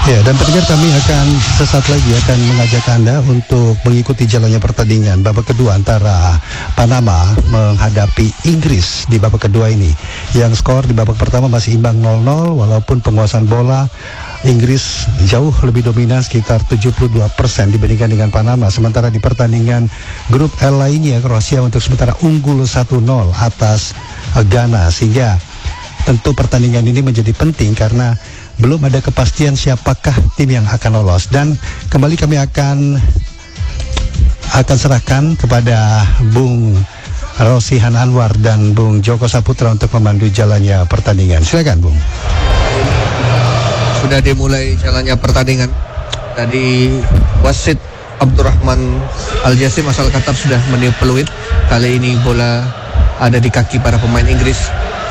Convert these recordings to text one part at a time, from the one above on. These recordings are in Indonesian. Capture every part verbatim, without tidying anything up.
Ya, dan pendengar, kami akan sesaat lagi akan mengajak Anda untuk mengikuti jalannya pertandingan babak kedua antara Panama menghadapi Inggris di babak kedua ini. Yang skor di babak pertama masih imbang nol nol, walaupun penguasaan bola Inggris jauh lebih dominan sekitar tujuh puluh dua persen dibandingkan dengan Panama. Sementara di pertandingan grup L lainnya, Kroasia untuk sementara unggul satu nol atas Ghana, sehingga tentu pertandingan ini menjadi penting karena belum ada kepastian siapakah tim yang akan lolos. Dan kembali kami akan akan serahkan kepada Bung Rosihan Anwar dan Bung Joko Saputra untuk memandu jalannya pertandingan. Silakan, Bung. Sudah dimulai jalannya pertandingan. Tadi wasit Abdurrahman Al-Jasim asal Qatar sudah meniup peluit. Kali ini bola ada di kaki para pemain Inggris.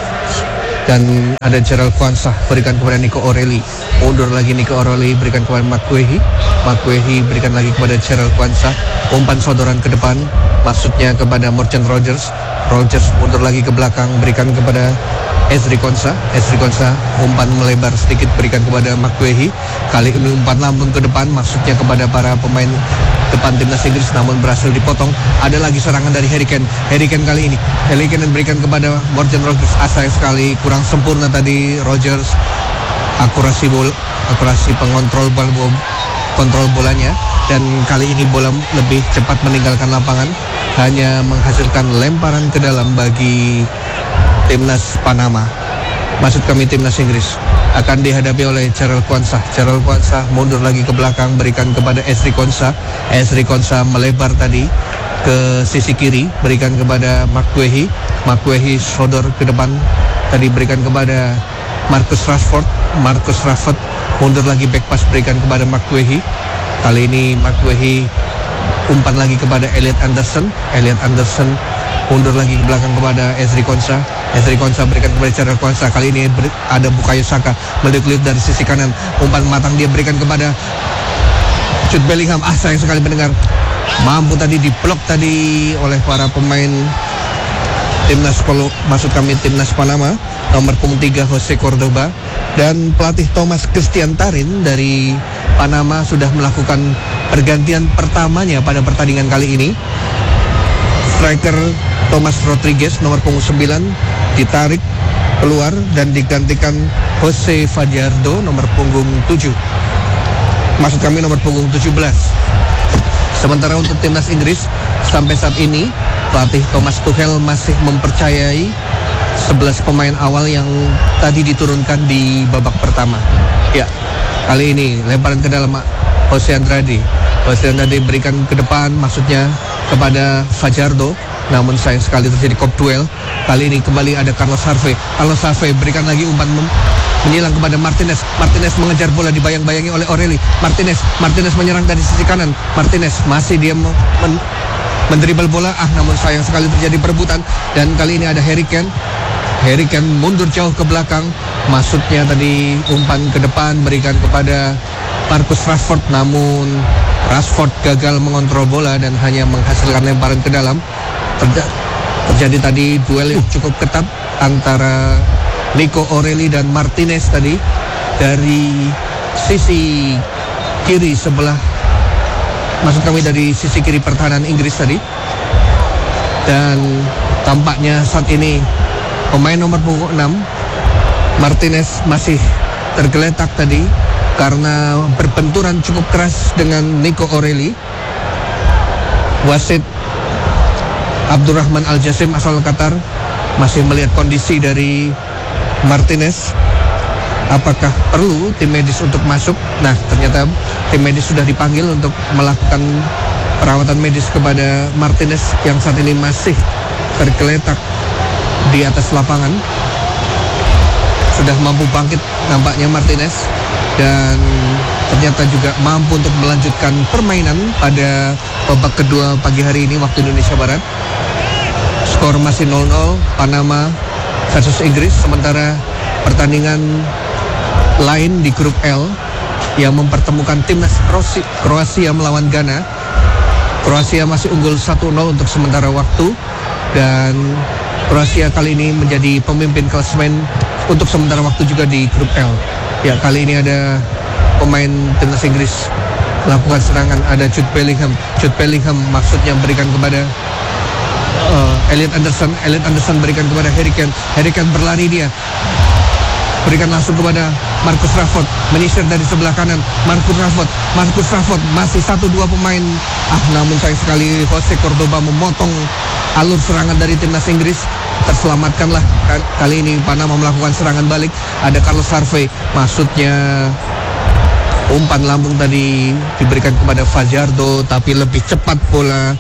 Dan ada Gerald Kwanzaa berikan kepada Nico O'Reilly, mundur lagi Nico O'Reilly berikan kepada Makwehi, Makwehi berikan lagi kepada Gerald Kwanzaa, umpan sodoran ke depan, maksudnya kepada Morgan Rogers, Rogers mundur lagi ke belakang berikan kepada Ezri Konsa, Ezri Konsa umpan melebar sedikit berikan kepada Makwehi, kali ini umpan lambung ke depan, maksudnya kepada para pemain depan timnas Inggris, namun berhasil dipotong. Ada lagi serangan dari Harry Kane. Harry Kane kali ini Harry Kane berikan kepada Morgan Rogers, asal sekali kurang sempurna tadi Rogers, akurasi bola, akurasi pengontrol bola, kontrol bolanya, dan kali ini bola lebih cepat meninggalkan lapangan, hanya menghasilkan lemparan ke dalam bagi timnas Panama. Maksud kami timnas Inggris akan dihadapi oleh Gerald Kwanzaa. Gerald Kwanzaa mundur lagi ke belakang berikan kepada Ezri Konsa. Ezri Konsa melebar tadi ke sisi kiri berikan kepada Makwehi. Makwehi sodor ke depan tadi berikan kepada Marcus Rashford. Marcus Rashford mundur lagi back pass berikan kepada Makwehi. Kali ini Makwehi umpan lagi kepada Elliot Anderson. Elliot Anderson mundur lagi ke belakang kepada Ezri Konsa. Ezri Konsa berikan kepada Gerald Kwanzaa. Kali ini ada Bukayo Saka meliuk-liuk dari sisi kanan, umpan matang dia berikan kepada Jude Bellingham. Ah, sayang sekali mendengar, mampu tadi diblok tadi oleh para pemain timnas, kalau maksud kami timnas Panama, nomor punggung tiga Jose Cordoba, dan pelatih Thomas Christian Tarin dari Panama sudah melakukan pergantian pertamanya pada pertandingan kali ini. Striker Thomas Rodriguez nomor punggung sembilan ditarik keluar dan digantikan Jose Fajardo nomor punggung tujuh. Maksud kami nomor punggung tujuh belas. Sementara untuk timnas Inggris sampai saat ini pelatih Thomas Tuchel masih mempercayai sebelas pemain awal yang tadi diturunkan di babak pertama. Ya, kali ini lemparan ke dalam Jose Andrade. Jose Andrade berikan ke depan, maksudnya kepada Fajardo, namun sayang sekali terjadi kop duel. Kali ini kembali ada Carlos Harvey. Carlos Harvey berikan lagi umpan menyilang kepada Martinez. Martinez mengejar bola dibayang-bayangi oleh O'Reilly. Martinez, Martinez menyerang dari sisi kanan. Martinez masih dia men mendribel bola, ah namun sayang sekali terjadi perebutan. Dan kali ini ada Harry Kane. Harry Kane mundur jauh ke belakang. Maksudnya tadi umpan ke depan berikan kepada Marcus Rashford, namun Rashford gagal mengontrol bola dan hanya menghasilkan lemparan ke dalam. Terja terjadi tadi duel yang cukup ketat antara Nico O'Reilly dan Martinez tadi dari sisi kiri sebelah, maksud kami dari sisi kiri pertahanan Inggris tadi. Dan tampaknya saat ini pemain nomor punggung enam Martinez masih tergeletak tadi karena berbenturan cukup keras dengan Nico O'Reilly. Wasit Abdurrahman Al-Jasim asal Qatar masih melihat kondisi dari Martinez. Apakah perlu tim medis untuk masuk? Nah, ternyata tim medis sudah dipanggil untuk melakukan perawatan medis kepada Martinez yang saat ini masih tergeletak di atas lapangan. Sudah mampu bangkit nampaknya Martinez, dan ternyata juga mampu untuk melanjutkan permainan pada babak kedua pagi hari ini waktu Indonesia Barat. Skor masih nol nol Panama versus Inggris. Sementara pertandingan lain di grup L yang mempertemukan timnas Kroasia melawan Ghana. Kroasia masih unggul satu nol untuk sementara waktu, dan Kroasia kali ini menjadi pemimpin klasemen untuk sementara waktu juga di grup L. Ya, kali ini ada pemain timnas Inggris melakukan serangan. Ada Jude Bellingham. Jude Bellingham maksudnya berikan kepada uh, Elliot Anderson. Elliot Anderson berikan kepada Harry Kane. Harry Kane berlari dia. Berikan langsung kepada Marcus Rashford, menyisir dari sebelah kanan. Marcus Rashford, Marcus Rashford masih satu dua pemain. Ah, namun sayang sekali Jose Cordoba memotong alur serangan dari timnas Inggris. Terselamatkanlah kali ini Panama melakukan serangan balik. Ada Carlos Harvey, maksudnya umpan lambung tadi diberikan kepada Fajardo, tapi lebih cepat bola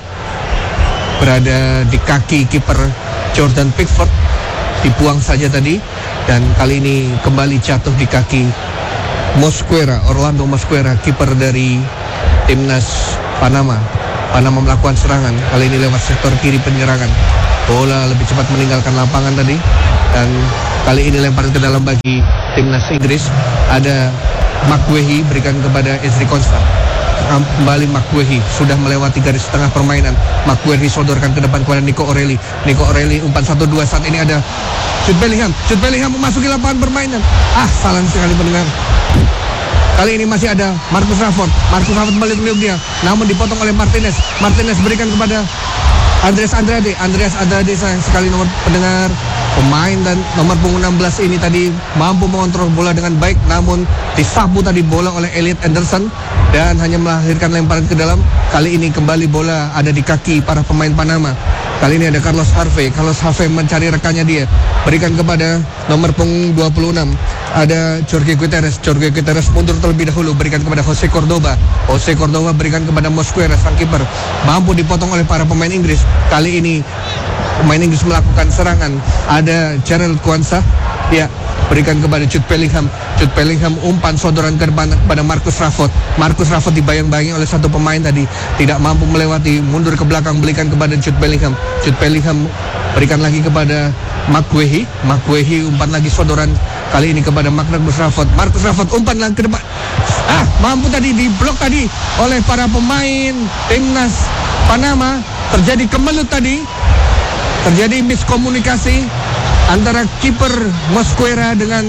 berada di kaki kiper Jordan Pickford. Dibuang saja tadi, dan kali ini kembali jatuh di kaki Mosquera, Orlando Mosquera, kiper dari timnas Panama. Panama melakukan serangan, kali ini lewat sektor kiri penyerangan. Bola lebih cepat meninggalkan lapangan tadi, dan kali ini lemparan ke dalam bagi timnas Inggris. Ada McGuehi berikan kepada Ezri Konsa. Kembali McGuehi, sudah melewati garis tengah permainan. McGuehi sodorkan ke depan kepada Nico O'Reilly. Nico O'Reilly umpan satu dua, saat ini ada Jude Bellingham. Jude Bellingham memasuki lapangan permainan. Ah, salah sekali pendengar. Kali ini masih ada Marcus Rashford. Marcus Rashford meliuk-liuk dia, namun dipotong oleh Martinez. Martinez berikan kepada Andreas Andrade. Andreas Andrade, sayang sekali nomor pendengar, pemain dan nomor punggung enam belas ini tadi mampu mengontrol bola dengan baik, namun disapu tadi bola oleh Elliot Anderson dan hanya melahirkan lemparan ke dalam. Kali ini kembali bola ada di kaki para pemain Panama. Kali ini ada Carlos Harvey. Carlos Harvey mencari rekannya dia. Berikan kepada nomor punggung dua puluh enam. Ada Jorge Guterres. Jorge Guterres mundur terlebih dahulu. Berikan kepada Jose Cordoba. Jose Cordoba berikan kepada Mosquera, sang kiper. Mampu dipotong oleh para pemain Inggris. Kali ini pemain Inggris melakukan serangan. Ada Gerald Kwanzaa. Ya, berikan kepada Jude Bellingham. Jude Bellingham umpan sodoran ke depan kepada Marcus Rashford. Marcus Rashford dibayang-bayangi oleh satu pemain tadi, tidak mampu melewati, mundur ke belakang, berikan kepada Jude Bellingham. Jude Bellingham berikan lagi kepada McGuehi. McGuehi umpan lagi sodoran, kali ini kepada Marcus Rashford. Marcus Rashford umpan lagi ke depan. Ah, mampu tadi diblok tadi oleh para pemain timnas Panama. Terjadi kemelut tadi. Terjadi miskomunikasi antara kiper Mosquera dengan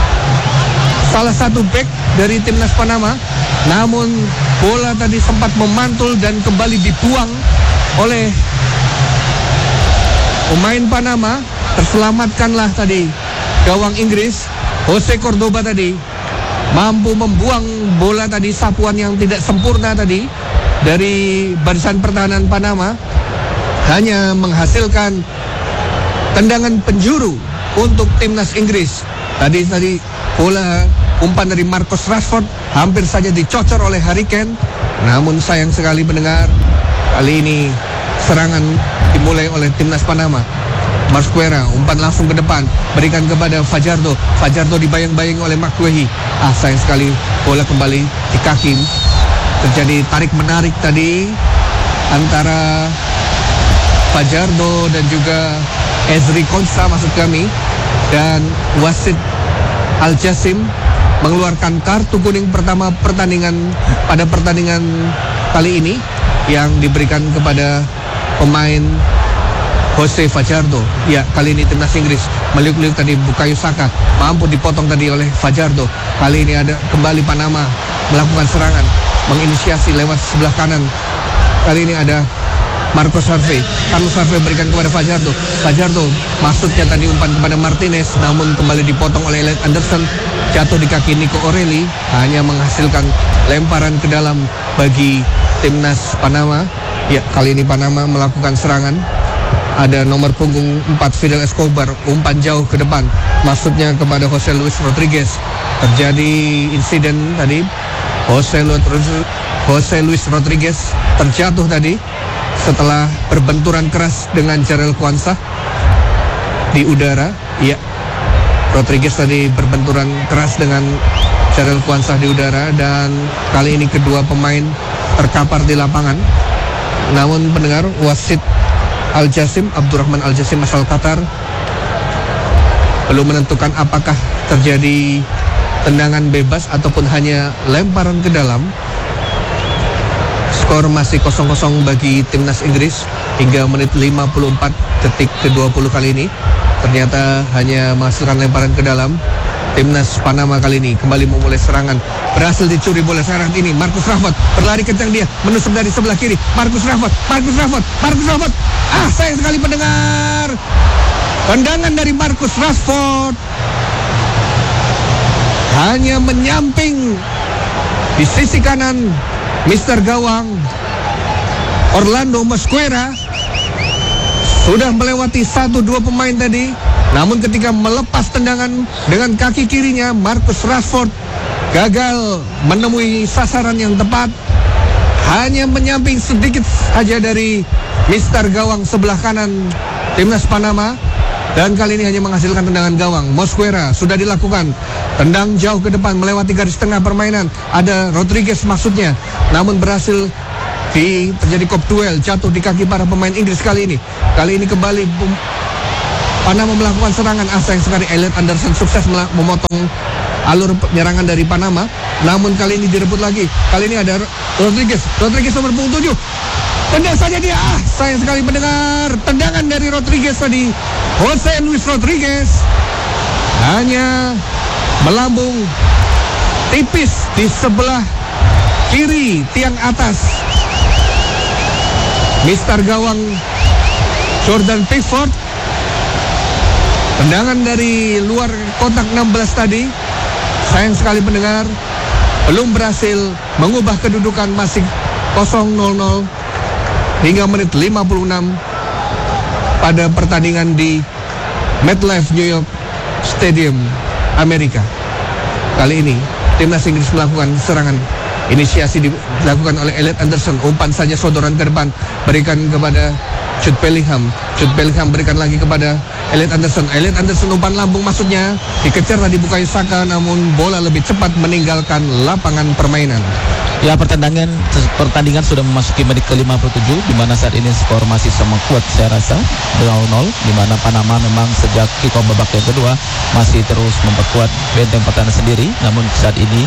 salah satu bek dari timnas Panama. Namun bola tadi sempat memantul dan kembali dibuang oleh pemain Panama. Terselamatkanlah tadi gawang Inggris, Jose Cordoba tadi mampu membuang bola tadi, sapuan yang tidak sempurna tadi dari barisan pertahanan Panama, hanya menghasilkan tendangan penjuru untuk timnas Inggris. Tadi tadi bola umpan dari Marcus Rashford hampir saja dicocor oleh Harry Kane. Namun sayang sekali pendengar, kali ini serangan dimulai oleh timnas Panama. Mosquera umpan langsung ke depan, berikan kepada Fajardo. Fajardo dibayang-bayangi oleh McGuehi. Ah, sayang sekali bola kembali di kaki. Terjadi tarik menarik tadi antara Fajardo dan juga Ezri Konsa maksud kami, dan wasit Al Jassim mengeluarkan kartu kuning pertama pertandingan pada pertandingan kali ini yang diberikan kepada pemain Jose Fajardo. Ya, kali ini timnas Inggris meliuk-liuk tadi Bukayo Saka, mampu dipotong tadi oleh Fajardo. Kali ini ada kembali Panama melakukan serangan, menginisiasi lewat sebelah kanan. Kali ini ada Marcus Harvey. Carlos Harvey berikan kepada Fajardo. Fajardo maksudnya tadi umpan kepada Martinez, namun kembali dipotong oleh Elliot Anderson. Jatuh di kaki Nico O'Reilly, hanya menghasilkan lemparan ke dalam bagi timnas Panama. Ya, kali ini Panama melakukan serangan. Ada nomor punggung empat Fidel Escobar, umpan jauh ke depan, maksudnya kepada Jose Luis Rodriguez. Terjadi insiden tadi, Jose Luis, Jose Luis Rodriguez terjatuh tadi setelah berbenturan keras dengan Gerald Kwanzaa di udara. Ya, Rodriguez tadi berbenturan keras dengan Gerald Kwanzaa di udara, dan kali ini kedua pemain terkapar di lapangan. Namun pendengar, wasit Al Jassim, Abdurrahman Al Jassim asal Qatar, belum menentukan apakah terjadi tendangan bebas ataupun hanya lemparan ke dalam. Skor masih kosong kosong bagi timnas Inggris hingga menit lima puluh empat detik ke dua puluh kali ini. Ternyata hanya menghasilkan lemparan ke dalam. timnas Panama kali ini kembali memulai serangan. Berhasil dicuri bola serangan ini. Marcus Rashford berlari kencang dia, menusuk dari sebelah kiri. Marcus Rashford, Marcus Rashford, Marcus Rashford. Ah, sayang sekali pendengar. Tendangan dari Marcus Rashford hanya menyamping di sisi kanan Mister Gawang Orlando Mosquera. Sudah melewati satu dua pemain tadi. Namun ketika melepas tendangan dengan kaki kirinya, Marcus Rashford gagal menemui sasaran yang tepat. Hanya menyamping sedikit saja dari Mister Gawang sebelah kanan timnas Panama. Dan kali ini hanya menghasilkan tendangan gawang. Mosquera sudah dilakukan. Tendang jauh ke depan melewati garis tengah permainan. Ada Rodriguez maksudnya. Namun berhasil di terjadi kop duel, jatuh di kaki para pemain Inggris kali ini. Kali ini kembali Panama melakukan serangan. Ah, sayang sekali Elliot Anderson sukses memotong alur penyerangan dari Panama. Namun kali ini direbut lagi. Kali ini ada Rodriguez. Rodriguez nomor punggung tujuh. Tendang saja dia. Ah, sayang sekali mendengar tendangan dari Rodriguez tadi. Jose Luis Rodriguez hanya melambung tipis di sebelah kiri tiang atas Mister Gawang Jordan Pickford. Tendangan dari luar kotak enam belas tadi, sayang sekali pendengar, belum berhasil mengubah kedudukan, masih kosong nol nol hingga menit lima puluh enam pada pertandingan di MetLife New York Stadium Amerika. Kali ini timnas Inggris melakukan serangan. Inisiasi dilakukan oleh Elliot Anderson. Umpan saja sodoran ke depan, berikan kepada Jude Bellingham. Jude Bellingham berikan lagi kepada Elliot Anderson. Elliot Anderson umpan lambung maksudnya, dikejar tadi Bukayo Saka, namun bola lebih cepat meninggalkan lapangan permainan. Ya, pertandingan pertandingan sudah memasuki menit ke lima puluh tujuh, di mana saat ini skor masih sama kuat saya rasa nol nol, di mana Panama memang sejak kick off babak yang kedua masih terus memperkuat benteng pertahanan sendiri. Namun saat ini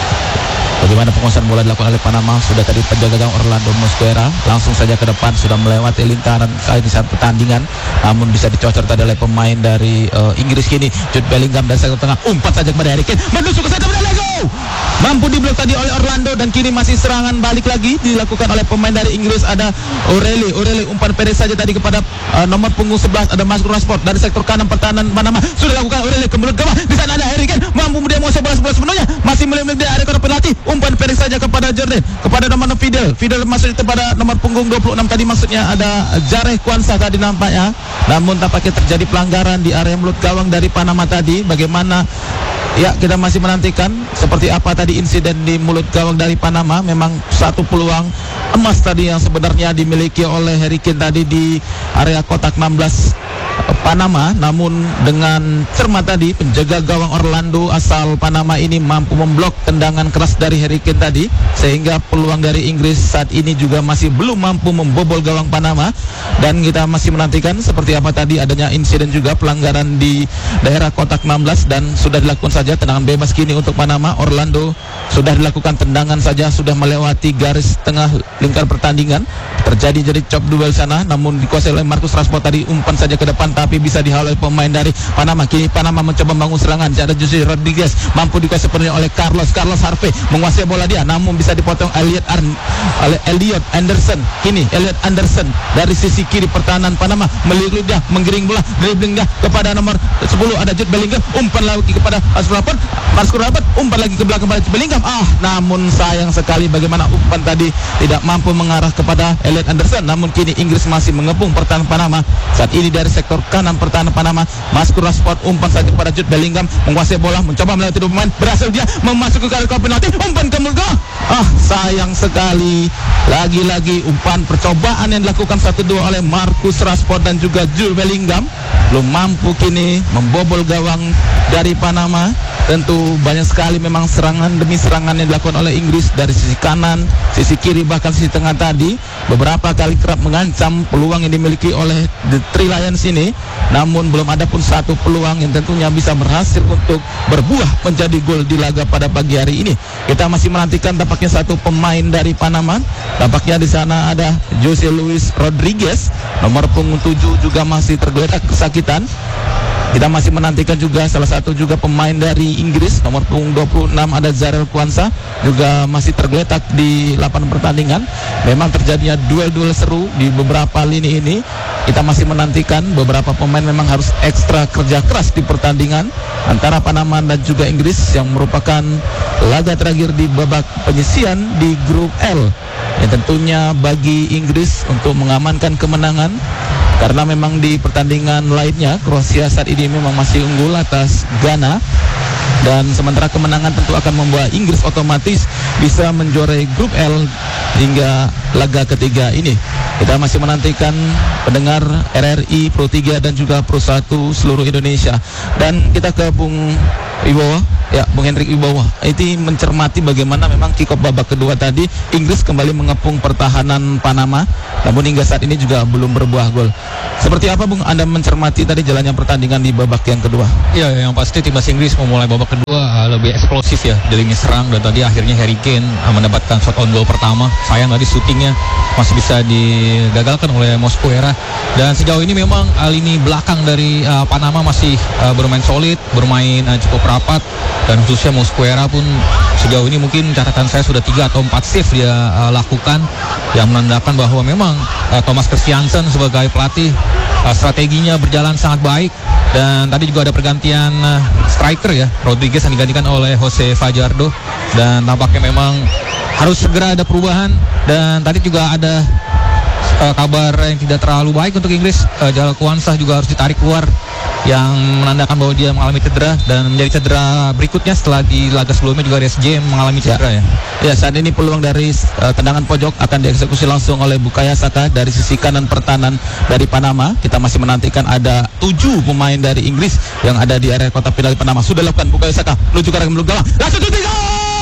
bagaimana penguasaan bola dilakukan oleh Panama, sudah tadi penjaga gawang Orlando Mosquera langsung saja ke depan, sudah melewati lingkaran kali ini saat pertandingan, namun bisa dicocor tadi oleh pemain dari uh, Inggris kini. Jude Bellingham dari sektor tengah, umpat saja kepada Harry Kane, menusuk ke sana, Lego mampu diblok tadi oleh Orlando, dan kini masih serangan balik lagi dilakukan oleh pemain dari Inggris. Ada O'Reilly, O'Reilly umpan pendek saja tadi kepada uh, nomor punggung sebelas, ada Marcus Rashford dari sektor kanan pertahanan Panama, sudah dilakukan O'Reilly ke mulut gawang, di sana ada Harry Kane, mampu dia menguasai bola sebelah sepenuhnya, masih melihat di area kotak penalti, umpan pendek saja kepada Jordan, kepada nomor Fidel, Fidel masuk kepada nomor punggung dua puluh enam tadi, maksudnya ada Jareh Kwanza tadi nampaknya, namun tampaknya terjadi pelanggaran di area mulut gawang dari Panama tadi. Bagaimana? Ya, kita masih menantikan seperti apa tadi insiden di mulut gawang dari Panama. Memang satu peluang emas tadi yang sebenarnya dimiliki oleh Harry Kane tadi di area kotak enam belas Panama, namun dengan cermat tadi penjaga gawang Orlando asal Panama ini mampu memblok tendangan keras dari Harry Kane tadi, sehingga peluang dari Inggris saat ini juga masih belum mampu membobol gawang Panama. Dan kita masih menantikan seperti apa tadi adanya insiden juga pelanggaran di daerah kotak enam belas, dan sudah dilakukan saja tendangan bebas kini untuk Panama. Orlando sudah dilakukan tendangan saja, sudah melewati garis tengah lingkar pertandingan, terjadi jadi chop duel sana, namun dikuasai oleh Marcus Rashford tadi, umpan saja ke depan tapi bisa dihalau oleh pemain dari Panama. Kini Panama mencoba membangun serangan, ada Jose Rodriguez mampu dikuasai sepenuhnya oleh Carlos Carlos Harvey, menguasai bola dia, namun bisa dipotong Elliot Arn oleh Elliot Anderson. Kini Elliot Anderson dari sisi kiri pertahanan Panama melirik dia, menggiring bola, dribbling dia kepada nomor sepuluh, ada Jude Bellingham, umpan lagi kepada Marcus Rashford, Marcus Rashford umpan lagi ke belakang kepada Jude Bellingham. Ah, namun sayang sekali bagaimana umpan tadi tidak mampu mengarah kepada Elliot Anderson. Namun kini Inggris masih mengepung pertahanan Panama. Saat ini dari sektor kanan pertahanan Panama, Marcus Rashford umpan saja kepada Jude Bellingham, menguasai bola, mencoba melewati dua pemain, berhasil dia memasuki garis penalti, umpan ke mulut gawang. Ah, sayang sekali, lagi-lagi umpan percobaan yang dilakukan satu dua oleh Marcus Rashford dan juga Jude Bellingham belum mampu kini membobol gawang dari Panama. Tentu banyak sekali memang serangan demi serangan yang dilakukan oleh Inggris dari sisi kanan, sisi kiri, bahkan sisi tengah tadi. Beberapa kali kerap mengancam peluang yang dimiliki oleh The Three Lions ini, namun belum ada pun satu peluang yang tentunya bisa berhasil untuk berbuah menjadi gol di laga pada pagi hari ini. Kita masih menantikan tampaknya satu pemain dari Panama. Tampaknya di sana ada Jose Luis Rodriguez, nomor punggung tujuh juga masih tergeletak kesakitan. Kita masih menantikan juga salah satu juga pemain dari Inggris nomor punggung dua puluh enam ada Zarel Kwanza juga masih tergeletak di lapangan pertandingan. Memang terjadinya duel-duel seru di beberapa lini ini. Kita masih menantikan beberapa pemain memang harus ekstra kerja keras di pertandingan antara Panama dan juga Inggris yang merupakan laga terakhir di babak penyisian di grup L. Yang tentunya bagi Inggris untuk mengamankan kemenangan karena memang di pertandingan lainnya Kroasia saat ini memang masih unggul atas Ghana. Dan sementara kemenangan tentu akan membawa Inggris otomatis bisa menjuarai grup L hingga laga ketiga ini. Kita masih menantikan pendengar R R I, Pro tiga dan juga Pro satu seluruh Indonesia. Dan kita ke Bung Wibowo, ya Bung Hendrik Wibowo. Itu mencermati bagaimana memang kick off babak kedua tadi Inggris kembali mengepung pertahanan Panama, namun hingga saat ini juga belum berbuah gol. Seperti apa Bung Anda mencermati tadi jalannya pertandingan di babak yang kedua? Ya, yang pasti timnas Inggris memulai babak kedua uh, lebih eksplosif ya, di lini serang, dan tadi akhirnya Harry Kane uh, mendapatkan shot on goal pertama. Sayang tadi syutingnya masih bisa digagalkan oleh Mosquera. Dan sejauh ini memang uh, lini belakang dari uh, Panama masih uh, bermain solid, bermain uh, cukup rapat, dan khususnya Mosquera pun sejauh ini mungkin catatan saya sudah tiga atau empat save dia uh, lakukan, yang menandakan bahwa memang uh, Thomas Christiansen sebagai pelatih uh, strateginya berjalan sangat baik. Dan tadi juga ada pergantian uh, striker ya, Rodriguez yang digantikan oleh Jose Fajardo, dan tampaknya memang harus segera ada perubahan. Dan tadi juga ada uh, kabar yang tidak terlalu baik untuk Inggris, uh, Zarel Kwanza juga harus ditarik keluar, yang menandakan bahwa dia mengalami cedera dan menjadi cedera berikutnya setelah di laga sebelumnya juga R S J mengalami cedera ya. Ya, saat ini peluang dari uh, tendangan pojok akan dieksekusi langsung oleh Bukayo Saka dari sisi kanan pertahanan dari Panama. Kita masih menantikan ada tujuh pemain dari Inggris yang ada di area kotak penalti Panama. Sudah lakukan Bukayo Saka menuju ke arah belakang gawang. Langsung shooting gol!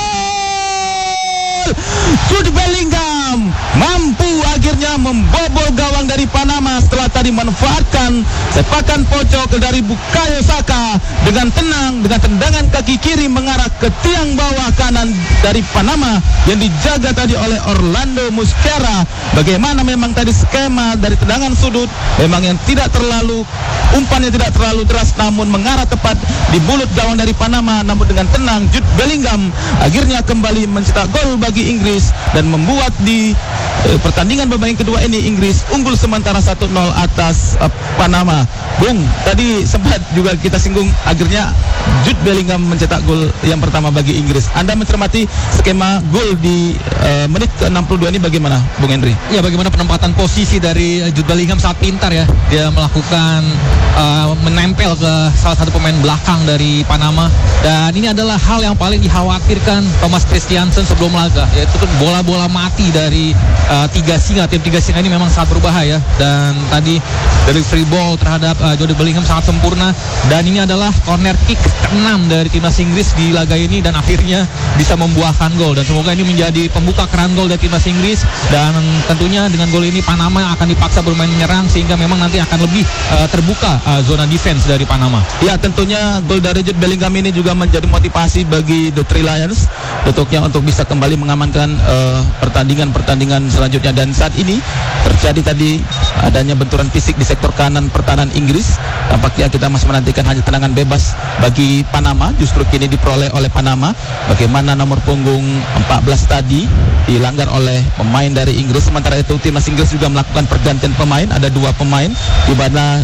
Jude Bellingham mampu akhirnya membobol gawang dari Panama setelah tadi memanfaatkan sepakan pojok dari Bukayo Saka dengan tenang, dengan tendangan kaki kiri mengarah ke tiang bawah kanan dari Panama yang dijaga tadi oleh Orlando Mosquera. Bagaimana memang tadi skema dari tendangan sudut memang yang tidak terlalu umpannya tidak terlalu deras, namun mengarah tepat di mulut gawang dari Panama. Namun dengan tenang Jude Bellingham akhirnya kembali mencetak gol bagi Inggris dan membuat di eh, pertandingan babak yang kedua ini Inggris unggul sementara satu nol atas eh, Panama. Bung, tadi sempat juga kita singgung akhirnya Jude Bellingham mencetak gol yang pertama bagi Inggris. Anda mencermati skema gol di eh, menit ke enam puluh dua ini bagaimana Bung Henry? Ya, bagaimana penempatan posisi dari Jude Bellingham sangat pintar ya. Dia melakukan uh, menempel ke salah satu pemain belakang dari Panama, dan ini adalah hal yang paling dikhawatirkan Thomas Christiansen sebelum laga, yaitu bola-bola mati dari uh, tiga singa. Tim tiga singa ini memang sangat berbahaya, dan tadi dari free ball terhadap uh, Jude Bellingham sangat sempurna, dan ini adalah corner kick keenam dari timnas Inggris di laga ini, dan akhirnya bisa membuahkan gol. Dan semoga ini menjadi pembuka keran gol dari timnas Inggris, dan tentunya dengan gol ini Panama akan dipaksa bermain menyerang sehingga memang nanti akan lebih uh, terbuka uh, zona defense dari Panama. Ya, tentunya gol dari Jude Bellingham ini juga menjadi motivasi bagi The Three Lions untuknya untuk bisa kembali mengamankan uh, pertandingan-pertandingan selanjutnya. Dan saat ini terjadi tadi adanya benturan fisik di sektor kanan pertahanan Inggris. Tampaknya kita masih menantikan hanya tendangan bebas bagi Panama, justru kini diperoleh oleh Panama. Bagaimana nomor punggung empat belas tadi dilanggar oleh pemain dari Inggris. Sementara itu timnas Inggris juga melakukan pergantian pemain, ada dua pemain di mana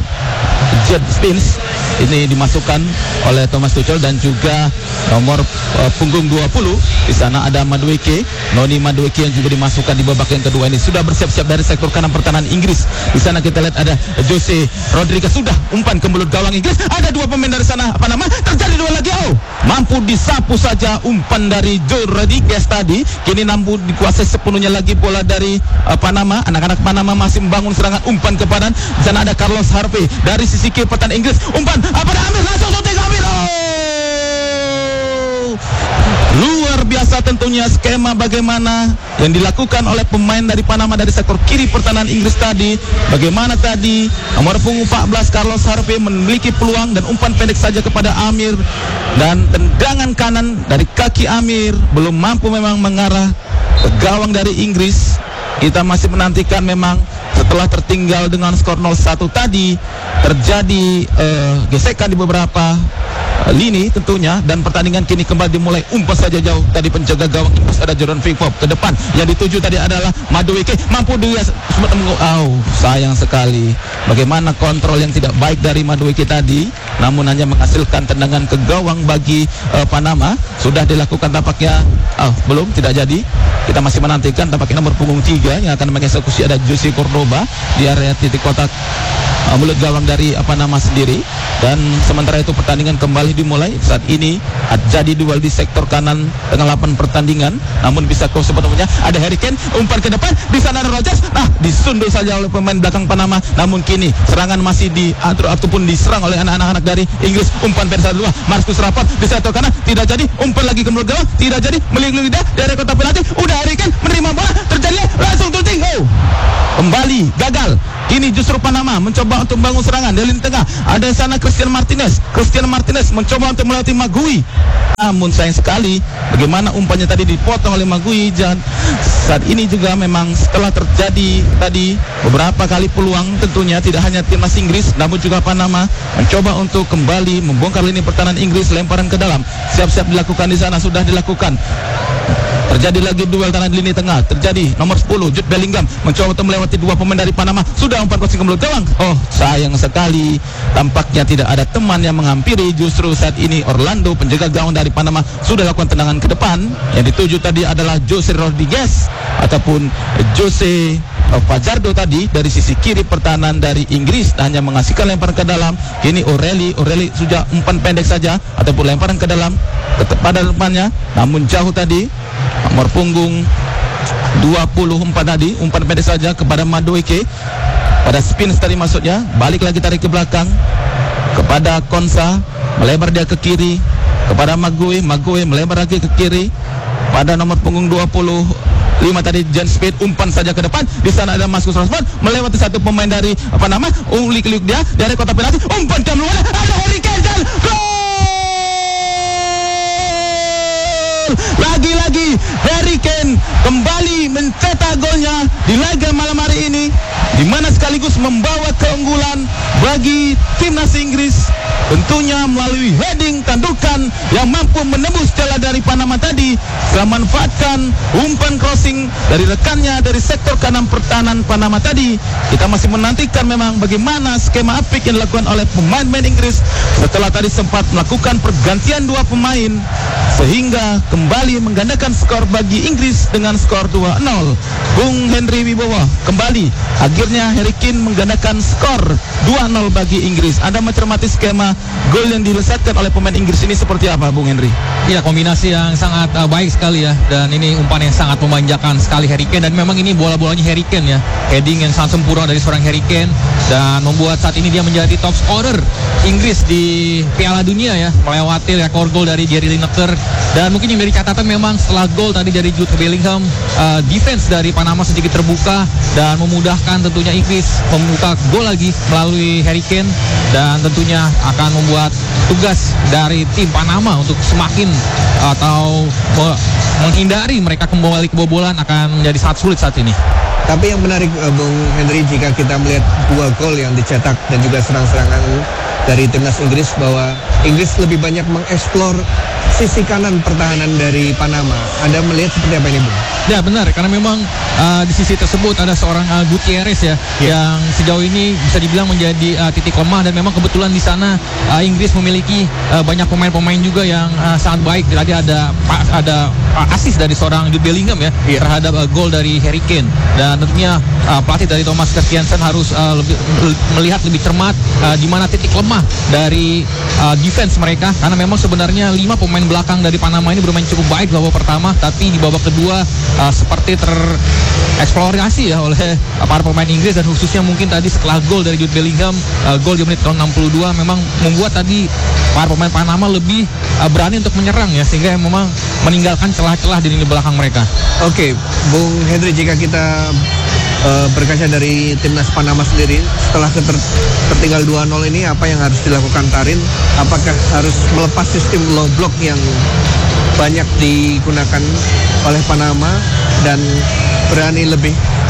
Jed Spence ini dimasukkan oleh Thomas Tuchel, dan juga nomor uh, punggung dua puluh di sana ada Madueke, Noni Madueke yang juga dimasukkan di babak yang kedua ini. Sudah bersiap-siap dari sektor kanan pertahanan Inggris. Di sana kita lihat ada Jose Rodriguez sudah umpan ke mulut gawang Inggris. Ada dua pemain dari sana Panama, terjadi dua lagi. Oh, mampu disapu saja umpan dari Joe Rodriguez tadi. Kini mampu dikuasai sepenuhnya lagi bola dari uh, Panama. Anak-anak Panama masih membangun serangan umpan ke kanan. Di sana ada Carlos Harvey dari sisi kiri pertahanan Inggris. Umpan apa dah ambil langsung shooting ambil. Oh! Luar biasa tentunya skema bagaimana yang dilakukan oleh pemain dari Panama dari sektor kiri pertahanan Inggris tadi. Bagaimana tadi nomor punggung empat belas Carlos Harvey memiliki peluang dan umpan pendek saja kepada Amir, dan tendangan kanan dari kaki Amir belum mampu memang mengarah ke gawang dari Inggris. Kita masih menantikan memang setelah tertinggal dengan skor nol satu tadi terjadi uh, gesekan di beberapa uh, lini tentunya, dan pertandingan kini kembali dimulai. Umpan saja jauh tadi penjaga gawang Inggris ada Jordan Pickford ke depan. Yang dituju tadi adalah Madueke, mampu dia oh, sayang sekali bagaimana kontrol yang tidak baik dari Madueke tadi, namun hanya menghasilkan tendangan ke gawang bagi uh, Panama. Sudah dilakukan tampaknya, oh, belum, tidak jadi. Kita masih menantikan, tampaknya nomor punggung tiga yang akan mengeksekusi ada Jose Cordoba di area titik kotak uh, mulut gawang dari apa nama sendiri. Dan sementara itu pertandingan kembali dimulai. Saat ini jadi duel di sektor kanan dengan delapan pertandingan, namun bisa kau sepenuhnya ada Harry Kane, umpan ke depan, di sana ada Rodgers, nah disundul saja oleh pemain belakang Panama. Namun kini serangan masih diatur ataupun diserang oleh anak-anak dari Inggris. Umpan pada dua, Marcus Rashford di sektor kanan, tidak jadi. Umpan lagi ke mulut gawang, tidak jadi. Melihat lidah dari kotak penalti, udah Harry Kane menerima bola, terjadi langsung tunting, oh kembali gagal. Ini justru Panama mencoba untuk membangun serangan dari lini tengah. Ada sana Christian Martinez. Christian Martinez mencoba untuk melewati Magui. Namun sayang sekali bagaimana umpannya tadi dipotong oleh Magui. Dan saat ini juga memang setelah terjadi tadi beberapa kali peluang, tentunya tidak hanya timnas Inggris namun juga Panama mencoba untuk kembali membongkar lini pertahanan Inggris. Lemparan ke dalam siap-siap dilakukan di sana, sudah dilakukan. Terjadi lagi duel tangan lini tengah. Terjadi nomor sepuluh Jude Bellingham mencoba untuk melewati dua pemain dari Panama. Sudah umpan crossing ke mulut gawang. Oh sayang sekali, tampaknya tidak ada teman yang menghampiri. Justru saat ini Orlando, penjaga gawang dari Panama, sudah lakukan tendangan ke depan. Yang dituju tadi adalah Jose Rodriguez ataupun Jose Fajardo tadi dari sisi kiri pertahanan dari Inggris, hanya menghasilkan lemparan ke dalam. Kini O'Reilly, O'Reilly sudah umpan pendek saja ataupun lemparan ke dalam pada depannya, namun jauh tadi. Nomor punggung dua puluh empat tadi, umpan pendek saja kepada Madueke. Pada spin tadi maksudnya, balik lagi tarik ke belakang kepada Konsa, melebar dia ke kiri kepada Magui, Magui melebar lagi ke kiri pada nomor punggung dua puluh lima tadi James Speed, umpan saja ke depan. Di sana ada Marcus Rashford melewati satu pemain dari apa nama, ulik-ulik dia dari kotak penalti, umpan ke luar, ada Harry Kane dan gol! Lagi-lagi Harry Kane kembali mencetak golnya di laga malam hari ini, di mana sekaligus membawa keunggulan bagi timnas Inggris, tentunya melalui heading tandukan yang mampu menembus celah dari Panama tadi, setelah manfaatkan umpan crossing dari rekannya dari sektor kanan pertahanan Panama tadi. Kita masih menantikan memang bagaimana skema apik yang dilakukan oleh pemain-pemain Inggris setelah tadi sempat melakukan pergantian dua pemain, sehingga kembali menggandakan skor bagi Inggris dengan skor dua nol. Bung Henry Wibowo kembali, akhirnya Harry Kane menggandakan skor dua nol bagi Inggris. Anda mencermati skema gol yang dilesatkan oleh pemain Inggris ini seperti apa, Bung Henry? Iya, kombinasi yang sangat uh, baik sekali ya, dan ini umpan yang sangat memanjakan sekali Harry Kane, dan memang ini bola-bolanya Harry Kane ya, heading yang sangat sempurna dari seorang Harry Kane, dan membuat saat ini dia menjadi top scorer Inggris di Piala Dunia ya, melewati rekor gol dari Gary Lineker. Dan mungkin yang dari catatan memang setelah gol tadi dari Jude Bellingham, uh, defense dari Panama sedikit terbuka dan memudahkan tentunya Inggris membuka gol lagi melalui Harry Kane, dan tentunya akan membuat tugas dari tim Panama untuk semakin atau uh, menghindari mereka kembali kebobolan akan menjadi sangat sulit saat ini. Tapi yang menarik uh, Bung Henry, jika kita melihat dua gol yang dicetak dan juga serang-serangan dari timnas Inggris, bahwa Inggris lebih banyak mengeksplor sisi kanan pertahanan dari Panama. Anda melihat seperti apa ini, Bung? Ya benar, karena memang uh, di sisi tersebut ada seorang uh, Gutierrez ya, yeah, yang sejauh ini bisa dibilang menjadi uh, titik lemah, dan memang kebetulan di sana uh, Inggris memiliki uh, banyak pemain-pemain juga yang uh, sangat baik. Tadi ada ada uh, asis dari seorang Jude Bellingham ya, yeah, terhadap uh, gol dari Harry Kane, dan tentunya uh, pelatih dari Thomas Christiansen harus uh, lebih, melihat lebih cermat uh, di mana titik lemah dari uh, defense mereka, karena memang sebenarnya lima pemain belakang dari Panama ini bermain cukup baik di babak pertama, tapi di babak kedua uh, seperti tereksplorasi ya oleh uh, para pemain Inggris, dan khususnya mungkin tadi setelah gol dari Jude Bellingham, uh, gol di menit enam puluh dua, memang membuat tadi para pemain Panama lebih uh, berani untuk menyerang ya, sehingga memang meninggalkan celah-celah di lini belakang mereka. Oke, Bung Henry, jika kita uh, berkaca dari timnas Panama sendiri, setelah keter- tertinggal dua nol ini, apa yang harus dilakukan Tarin? Apakah harus melepas sistem low block yang banyak digunakan oleh Panama dan berani lebih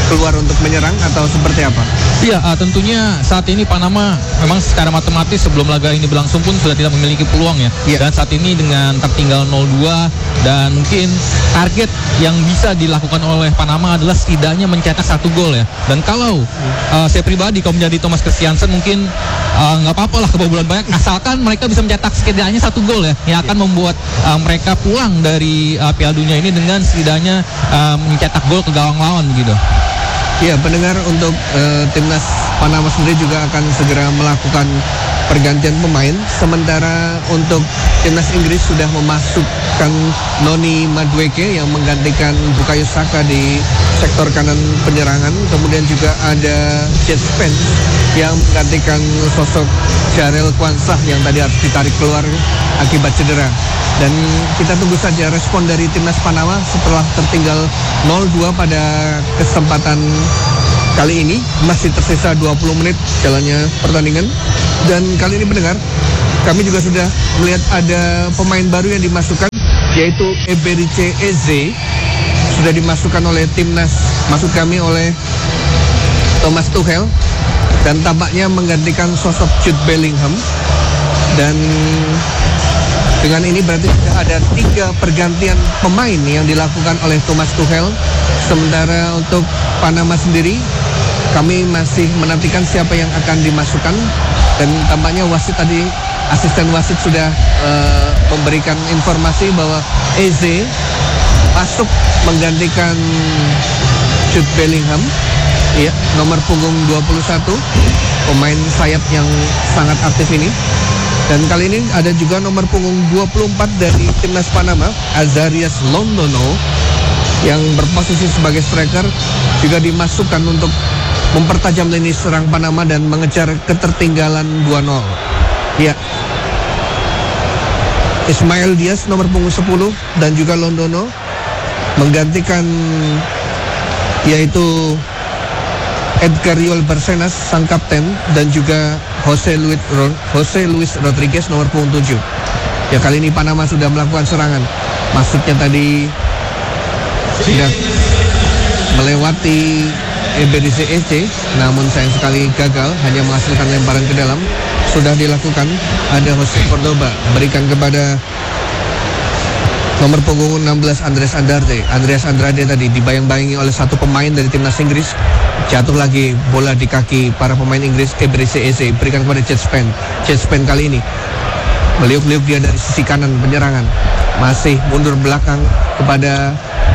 keluar untuk menyerang atau seperti apa? Iya, uh, tentunya saat ini Panama memang secara matematis sebelum laga ini berlangsung pun sudah tidak memiliki peluang ya. Iya. Dan saat ini dengan tertinggal nol dua dan mungkin target yang bisa dilakukan oleh Panama adalah setidaknya mencetak satu gol ya. Dan kalau uh, saya pribadi kalau menjadi Thomas Christiansen mungkin uh, nggak apa-apa lah kebobolan banyak asalkan mereka bisa mencetak setidaknya satu gol ya yang akan membuat uh, mereka pulang dari uh, Piala Dunia ini dengan setidaknya uh, mencetak gol ke gawang lawan begitu. Ya, pendengar, untuk uh, timnas Panama sendiri juga akan segera melakukan pergantian pemain. Sementara untuk timnas Inggris sudah memasukkan Noni Madueke yang menggantikan Bukayo Saka di sektor kanan penyerangan. Kemudian juga ada Jet Spence yang menggantikan sosok Jarel Kwansah yang tadi harus ditarik keluar akibat cedera. Dan kita tunggu saja respon dari timnas Panama setelah tertinggal nol dua pada kesempatan kali ini. Masih tersisa dua puluh menit jalannya pertandingan. Dan kali ini pendengar, kami juga sudah melihat ada pemain baru yang dimasukkan, yaitu Eberice Eze. Sudah dimasukkan oleh timnas, maksud kami oleh Thomas Tuchel. Dan tampaknya menggantikan sosok Jude Bellingham. Dan dengan ini berarti sudah ada tiga pergantian pemain yang dilakukan oleh Thomas Tuchel. Sementara untuk Panama sendiri, kami masih menantikan siapa yang akan dimasukkan. Dan tampaknya wasit tadi, asisten wasit sudah uh, memberikan informasi bahwa Eze masuk menggantikan Jude Bellingham. Iya, nomor punggung dua puluh satu, pemain sayap yang sangat aktif ini. Dan kali ini ada juga nomor punggung dua puluh empat dari timnas Panama, Azarias Londono, yang berposisi sebagai striker, juga dimasukkan untuk mempertajam lini serang Panama dan mengejar ketertinggalan dua nol. Ya, Ismail Diaz nomor punggung sepuluh dan juga Londono menggantikan yaitu Edgar Riol Bersenas sang kapten, dan juga Jose Luis, Jose Luis Rodriguez nomor punggung tujuh. Ya, kali ini Panama sudah melakukan serangan. Maksudnya tadi sudah melewati Eberice Eze, namun sayang sekali gagal, hanya menghasilkan lemparan ke dalam. Sudah dilakukan, ada Jose Cordoba berikan kepada nomor punggung enam belas Andreas Andrade. Andreas Andrade tadi dibayang-bayangi oleh satu pemain dari timnas Inggris. Jatuh lagi bola di kaki para pemain Inggris. Eberice Eze berikan kepada Jet Spence. Jet Spence kali ini meliuk-liuk dia dari sisi kanan penyerangan. Masih mundur belakang kepada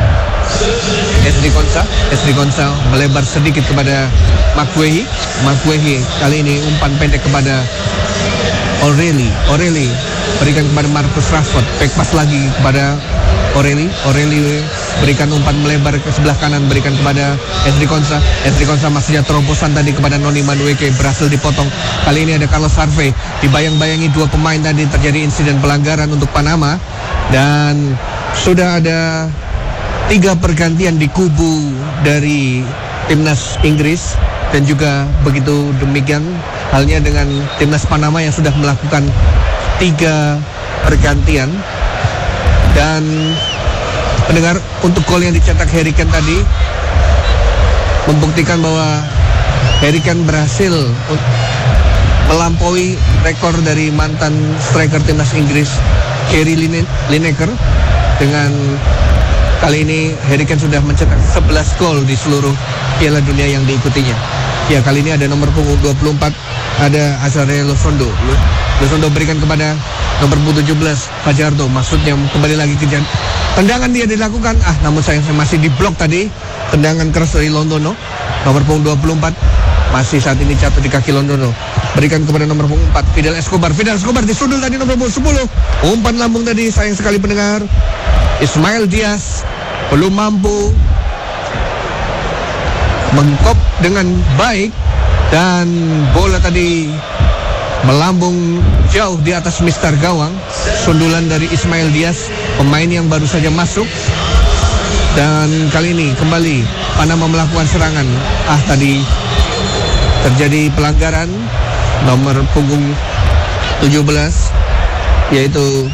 Esri Konsa. Esri Konsa melebar sedikit kepada Makwehi. Makwehi kali ini umpan pendek kepada O'Reilly. O'Reilly berikan kepada Marcus Rashford. Back pass lagi kepada O'Reilly. O'Reilly berikan umpan melebar ke sebelah kanan, berikan kepada Esri Konsa. Esri Konsa masih terobosan tadi kepada Noni Madueke, berhasil dipotong. Kali ini ada Carlos Harvey. Dibayang-bayangi dua pemain tadi, terjadi insiden pelanggaran untuk Panama. Dan sudah ada tiga pergantian di kubu dari timnas Inggris. Dan juga begitu demikian halnya dengan timnas Panama yang sudah melakukan tiga pergantian. Dan pendengar, untuk gol yang dicetak Harry Kane tadi membuktikan bahwa Harry Kane berhasil melampaui rekor dari mantan striker timnas Inggris Gary Lineker. Dengan kali ini Harry Kane sudah mencetak sebelas gol di seluruh Piala Dunia yang diikutinya. Ya, kali ini ada nomor punggung dua puluh empat, ada Azare Losondo. Losondo berikan kepada nomor punggung tujuh belas Fajardo. Maksudnya kembali lagi ke jan- tendangan dia dilakukan, ah namun sayang masih diblok tadi. Tendangan keras dari Londono. Nomor punggung dua puluh empat masih saat ini jatuh di kaki Londono. Berikan kepada nomor punggung empat Fidel Escobar. Fidel Escobar disundul tadi nomor punggung sepuluh. Umpan lambung tadi, sayang sekali pendengar. Ismail Diaz belum mampu mengkop dengan baik, dan bola tadi melambung jauh di atas mister gawang. Sundulan dari Ismail Diaz, pemain yang baru saja masuk. Dan kali ini kembali Panama melakukan serangan. Ah, tadi terjadi pelanggaran nomor punggung tujuh belas, yaitu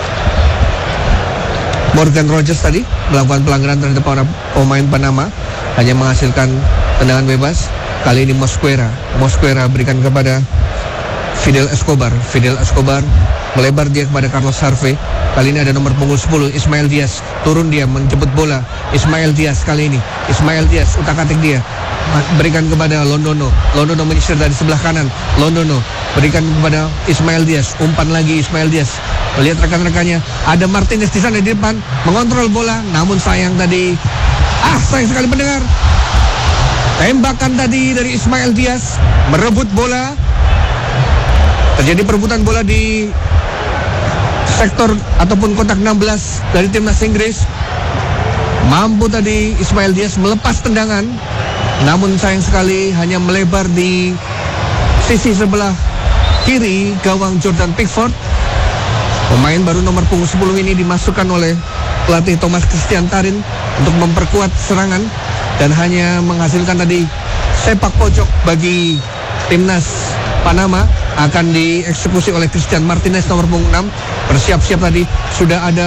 Morgan Rogers tadi melakukan pelanggaran terhadap para pemain Panama. hanya menghasilkan tendangan bebas. Kali ini Mosquera Mosquera berikan kepada Fidel Escobar Fidel Escobar melebar dia kepada Carlos Harvey. Kali ini ada nomor punggung sepuluh Ismail Diaz, turun dia menjemput bola. Ismail Diaz kali ini Ismail Diaz utak-atik dia, berikan kepada Londono. Londono menyisir dari sebelah kanan. Londono berikan kepada Ismail Diaz, umpan lagi Ismail Diaz. Melihat rekan-rekannya, ada Martinez di sana di depan mengontrol bola, namun sayang tadi, ah sayang sekali pendengar. Tembakan tadi dari Ismail Diaz merebut bola. Terjadi perebutan bola di sektor ataupun kotak enam belas dari timnas Inggris. Mampu tadi Ismail Diaz melepas tendangan, namun sayang sekali hanya melebar di sisi sebelah kiri gawang Jordan Pickford. Pemain baru nomor punggung sepuluh ini dimasukkan oleh pelatih Thomas Christian Tarin untuk memperkuat serangan dan hanya menghasilkan tadi sepak pojok bagi timnas Panama. Akan dieksekusi oleh Christian Martinez nomor punggung enam. Bersiap-siap tadi sudah ada